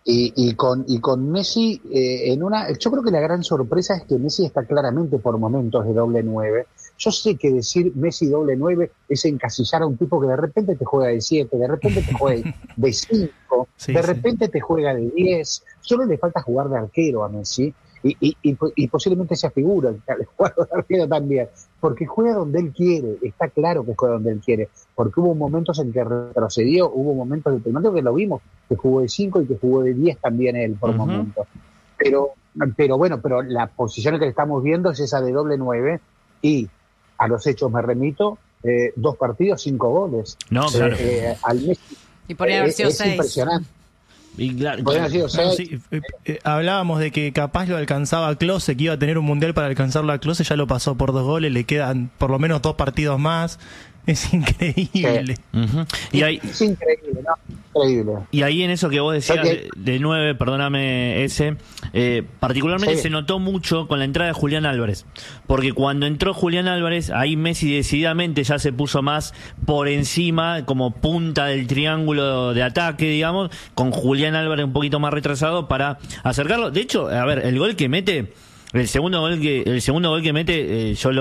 Y con Messi, yo creo que la gran sorpresa es que Messi está claramente por momentos de doble nueve. Yo sé que decir Messi doble nueve es encasillar a un tipo que de repente te juega de 7, de repente te juega de 5, Sí, de sí. repente te juega de 10. Solo le falta jugar de arquero a Messi y posiblemente sea figura el jugador de arquero también, porque juega donde él quiere, está claro que juega donde él quiere, porque hubo momentos en que retrocedió, hubo momentos del primer tiempo que lo vimos, que jugó de 5 y que jugó de 10 también él por momentos. Pero bueno, pero la posición que estamos viendo es esa de doble 9 y a los hechos me remito, 2 partidos, 5 goles. No, claro. Al Messi Y podrían haber sido es 6. impresionante. Y claro, Podrían haber sido No, 6. sí, hablábamos de que capaz lo alcanzaba a Klose, que iba a tener un mundial para alcanzarlo a Klose, ya lo pasó por 2 goles, le quedan por lo menos 2 partidos más. Es increíble. Ujú. Y ahí, Es increíble, ¿no? Increíble. y ahí en eso que vos decías de 9, perdóname particularmente Sí. se notó mucho con la entrada de Julián Álvarez, porque cuando entró Julián Álvarez, ahí Messi decididamente ya se puso más por encima, como punta del triángulo de ataque, digamos, con Julián Álvarez un poquito más retrasado para acercarlo. De hecho, a ver, el gol que mete... El segundo gol que mete, yo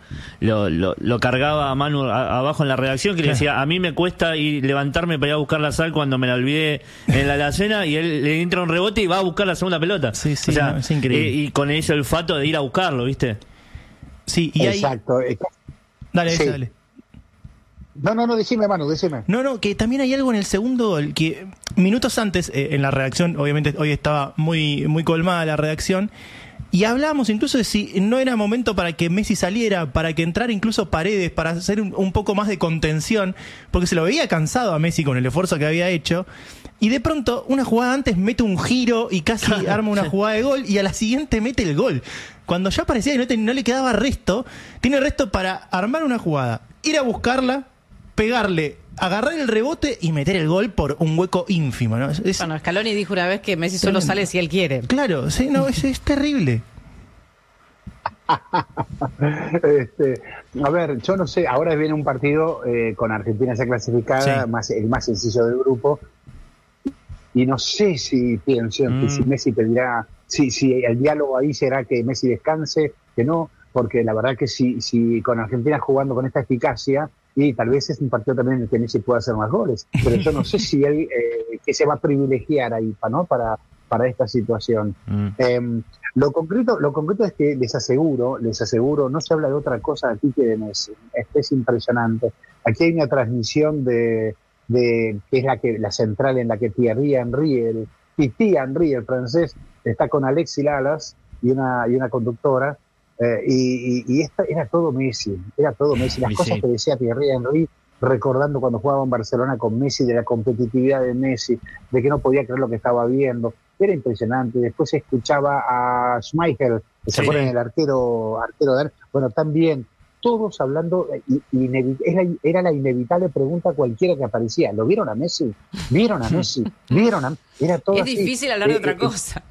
lo cargaba a Manu abajo en la redacción, que le decía, a mí me cuesta ir levantarme para ir a buscar la sal cuando me la olvidé en la alacena, y él le entra un rebote y va a buscar la segunda pelota. Sí, sí, o sea, no, es increíble. Y con ese olfato de ir a buscarlo, ¿viste? Sí, y ahí... Exacto. Dale, Sí. dale. No, decime, Manu, decime. No, que también hay algo en el segundo gol, que minutos antes, en la redacción, obviamente hoy estaba muy, muy colmada la redacción, y hablábamos incluso de si no era momento para que Messi saliera, para que entrara incluso Paredes, para hacer un poco más de contención, porque se lo veía cansado a Messi con el esfuerzo que había hecho, y de pronto, una jugada antes mete un giro y casi arma una jugada de gol, y a la siguiente mete el gol. Cuando ya parecía que no le quedaba resto, tiene resto para armar una jugada, ir a buscarla, pegarle, agarrar el rebote y meter el gol por un hueco ínfimo, ¿no? Bueno, Scaloni dijo una vez que Messi solo tremendo. sale si él quiere. Claro, sí, no, es terrible. A ver, yo no sé, ahora viene un partido con Argentina ya clasificada, Sí. el más sencillo del grupo, y no sé si pienso que si Messi pedirá, si el diálogo ahí será que Messi descanse, que no, porque la verdad que si con Argentina jugando con esta eficacia, y tal vez es un partido también en el que Messi pueda hacer más goles, pero yo no sé si él que se va a privilegiar ahí, ¿no? para esta situación. Lo concreto es que les aseguro, no se habla de otra cosa aquí que de Messi. Es impresionante. Aquí hay una transmisión de que es la central en la que Thierry Henry, el Titi Henry, el francés, está con Alexis Lalas y una conductora, y era todo Messi. Las cosas que decía Thierry Henry, recordando cuando jugaba en Barcelona con Messi, de la competitividad de Messi, de que no podía creer lo que estaba viendo, era impresionante. Después se escuchaba a Schmeichel, que se acuerdan, el arquero de él, bueno, también, todos hablando, era la inevitable pregunta cualquiera que aparecía, ¿lo vieron a Messi? ¿Vieron a Messi? Era todo Es así. difícil hablar de otra cosa.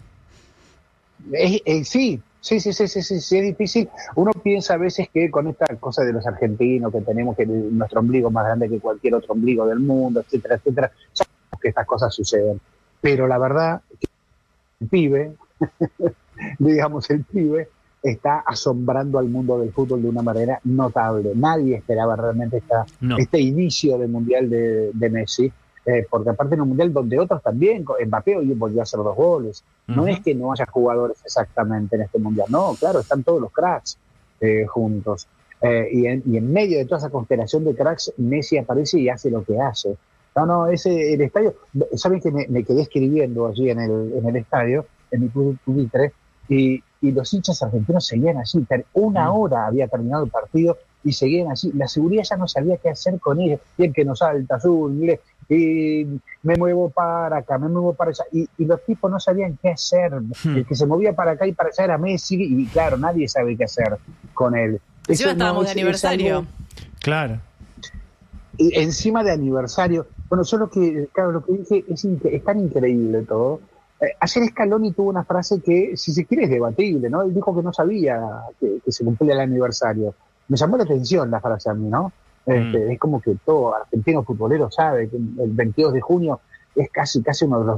Sí, es difícil. Uno piensa a veces que con esta cosa de los argentinos, que tenemos que nuestro ombligo es más grande que cualquier otro ombligo del mundo, etcétera, sabemos que estas cosas suceden. Pero la verdad, el pibe, el pibe está asombrando al mundo del fútbol de una manera notable. Nadie esperaba realmente este inicio del Mundial de Messi. Porque aparte en un mundial donde otros también, Mbappé hoy volvió a hacer 2 goles. No es que no haya jugadores exactamente en este mundial, no, claro, están todos los cracks juntos. Y en medio de toda esa constelación de cracks, Messi aparece y hace lo que hace. El estadio, ¿saben que me quedé escribiendo allí en el estadio, en mi Twitter, y los hinchas argentinos seguían allí, una hora había terminado el partido y seguían allí, la seguridad ya no sabía qué hacer con ellos, bien que nos salta azul, y me muevo para acá, me muevo para allá, y los tipos no sabían qué hacer. El que se movía para acá y para allá era Messi, y claro, nadie sabe qué hacer con él. Encima estábamos de aniversario. Claro. Y encima de aniversario, bueno, yo lo que dije es tan increíble todo. Ayer Scaloni tuvo una frase que, si se quiere, es debatible, ¿no? Él dijo que no sabía que se cumplía el aniversario. Me llamó la atención la frase a mí, ¿no? Es como que todo argentino futbolero sabe que el 22 de junio es casi uno de los